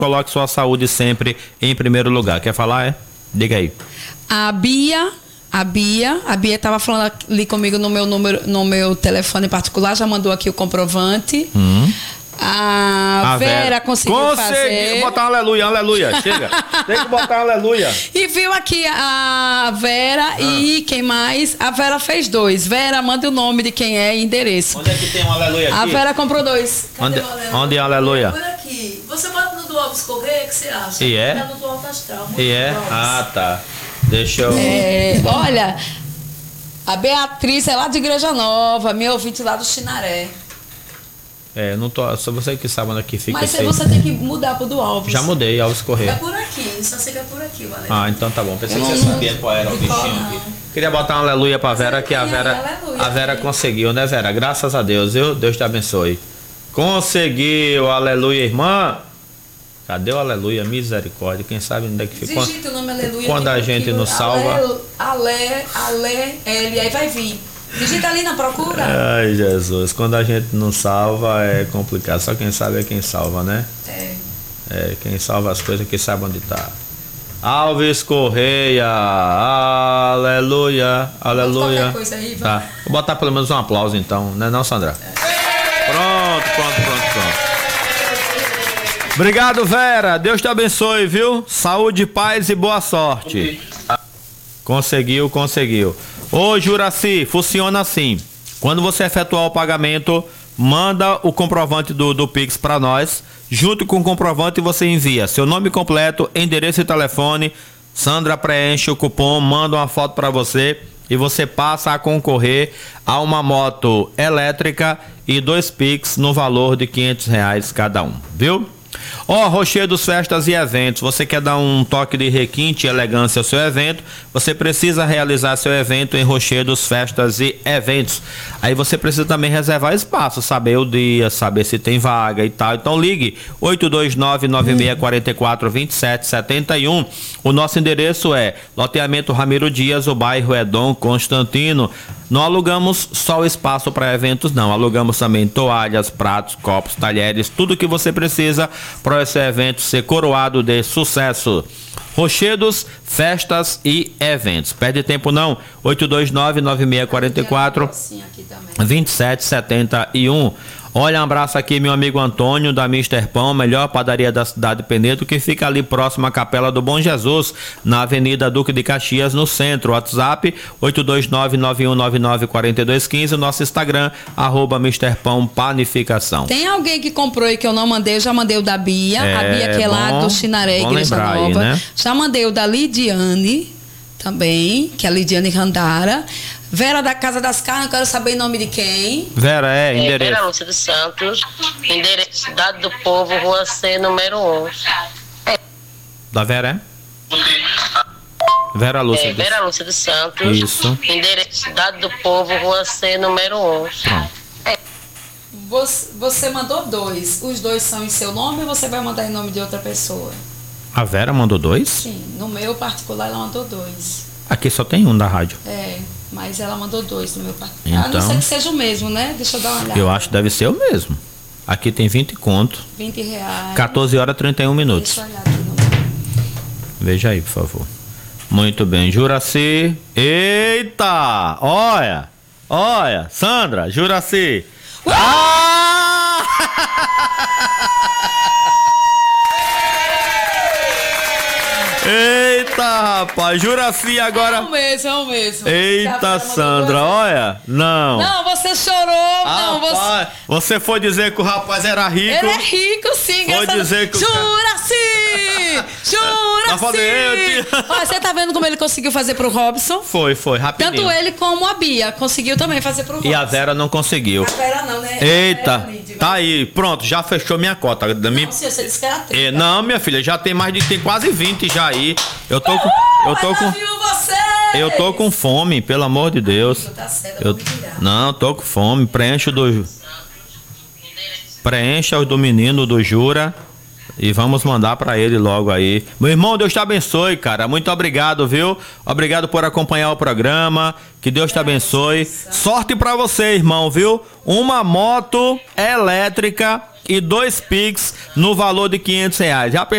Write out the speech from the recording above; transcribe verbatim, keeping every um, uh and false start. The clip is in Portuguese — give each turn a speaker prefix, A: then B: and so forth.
A: coloque sua saúde sempre em primeiro lugar. Quer falar, é? Diga aí.
B: A Bia, a Bia, a Bia estava falando ali comigo no meu número, no meu telefone particular, já mandou aqui o comprovante. Hum. A, a Vera, Vera conseguiu, conseguiu fazer.
A: Botar um aleluia, aleluia. Chega. Tem que botar um aleluia.
B: E viu aqui a Vera ah. e quem mais? A Vera fez dois. Vera, manda o nome de quem é e endereço.
A: Onde é que tem um aleluia aqui?
B: A Vera comprou dois.
A: Cadê onde, o aleluia? Onde é o aleluia?
B: Por aqui. Você bota no do Alves Correia, o que você acha?
A: E é?
B: Tá no do Alto Astral.
A: E é? Ah, tá. Deixa eu...
B: É, olha, a Beatriz é lá de Igreja Nova, minha ouvinte lá do Chinaré.
A: É, não tô, só você que sabe onde que fica.
B: Mas você tem que mudar pro do Alves.
A: Já mudei, Alves Correia.
B: É por aqui, só sei que é por aqui, valeu.
A: Ah, então tá bom. Pensei que você sabia qual era o bichinho aqui. Queria botar um aleluia pra Vera, que a Vera, a Vera conseguiu, né, Vera? Graças a Deus, viu? Deus te abençoe. Conseguiu, aleluia, irmã. Cadê o aleluia? Misericórdia. Quem sabe onde é que fica?
B: Digita o nome aleluia.
A: Quando a gente nos salva.
B: Ale, ale, ele, aí vai vir. Digita ali na procura.
A: Ai, Jesus. Quando a gente não salva é complicado. Só quem sabe é quem salva, né?
B: É.
A: É, quem salva as coisas, quem sabe onde tá. Alves Correia. Aleluia. Aleluia.
B: Coisa aí,
A: tá. Vou botar pelo menos um aplauso então, né, não, Sandra? É. Pronto, pronto, pronto, pronto. Obrigado, Vera. Deus te abençoe, viu? Saúde, paz e boa sorte. Conseguiu, conseguiu. Ô, Juraci, funciona assim. Quando você efetuar o pagamento, manda o comprovante do, do Pix para nós. Junto com o comprovante você envia seu nome completo, endereço e telefone. Sandra preenche o cupom, manda uma foto para você e você passa a concorrer a uma moto elétrica e dois Pix no valor de quinhentos reais cada um, viu? Ó, oh, Rochedos Festas e Eventos, você quer dar um toque de requinte e elegância ao seu evento? Você precisa realizar seu evento em Rochedos Festas e Eventos. Aí você precisa também reservar espaço, saber o dia, saber se tem vaga e tal. Então ligue oito dois nove, nove seis quatro quatro, dois sete sete um. O nosso endereço é Loteamento Ramiro Dias, o bairro é Dom Constantino. Não alugamos só o espaço para eventos, não. Alugamos também toalhas, pratos, copos, talheres, tudo que você precisa para esse evento ser coroado de sucesso. Rochedos, Festas e Eventos. Perde tempo não. oito dois nove, nove seis quatro quatro, dois sete sete um. Olha, um abraço aqui, meu amigo Antônio, da Mister Pão, melhor padaria da cidade de Penedo, que fica ali próximo à Capela do Bom Jesus, na Avenida Duque de Caxias, no centro. WhatsApp oito dois nove, nove um nove nove, quatro dois um cinco, nosso Instagram, arroba Mister Pão Panificação.
B: Tem alguém que comprou aí que eu não mandei, eu já mandei o da Bia, é, a Bia que é bom, lá do Chinaré, Igreja Nova. Aí, né? Já mandei o da Lidiane também, que é a Lidiane Randara. Vera da Casa das Carnes, eu quero saber o nome de quem.
A: Vera, é, endereço.
C: É, Vera Lúcia dos Santos, endereço Cidade do Povo, Rua C, número um. É.
A: Da Vera, é? Vera Lúcia.
C: É, Vera Lúcia dos Santos.
A: Isso.
C: Endereço Cidade do Povo, Rua C, número um. É.
B: Você, você mandou dois. Os dois são em seu nome ou você vai mandar em nome de outra pessoa?
A: A Vera mandou dois?
B: Sim, no meu particular ela mandou dois.
A: Aqui só tem um da rádio.
B: É, mas ela mandou dois no meu particular.
A: Então,
B: a não ser que seja o mesmo, né? Deixa eu dar uma olhada.
A: Eu acho que deve ser o mesmo. Aqui tem vinte conto.
B: vinte reais.
A: quatorze horas e trinta e um minutos.
B: Deixa eu olhar aqui no meu.
A: Veja aí, por favor. Muito bem, Juraci. Eita! Olha! Olha! Sandra, Juraci. Ah! Eita, rapaz, Juraci agora.
B: É o mesmo, é o mesmo.
A: Eita, Sandra, olha. Não.
B: Não, você chorou.
A: Ah,
B: não, você...
A: Pai, você foi dizer que o rapaz era rico.
B: Ele é rico, sim.
A: Foi
B: essa...
A: dizer que o
B: Juraci! Juraci!
A: Falei, te...
B: Olha, você tá vendo como ele conseguiu fazer pro Robson?
A: Foi, foi, rapidinho.
B: Tanto ele como a Bia conseguiu também fazer pro Robson.
A: E a Vera não conseguiu.
B: A Vera não, né?
A: Eita, tá aí, pronto, já fechou minha cota.
B: Não,
A: Me...
B: se você disse que era trinta.
A: É, não, minha filha, já tem mais de, tem quase vinte já aí. Eu tô com... Eu tô com... Eu tô com fome, pelo amor de Deus.
B: Tá certo, eu...
A: Não, tô com fome. Preencha do... Preencha o do menino do Jura. E vamos mandar pra ele logo aí. Meu irmão, Deus te abençoe, cara. Muito obrigado, viu? Obrigado por acompanhar o programa. Que Deus te abençoe. Sorte pra você, irmão, viu? Uma moto elétrica e dois Pix no valor de quinhentos reais. Já